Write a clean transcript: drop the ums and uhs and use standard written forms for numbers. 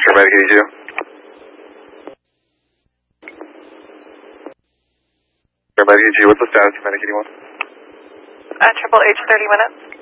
Paramedic 82. Paramedic 82, what's the status of Paramedic 81? Triple H, 30 minutes.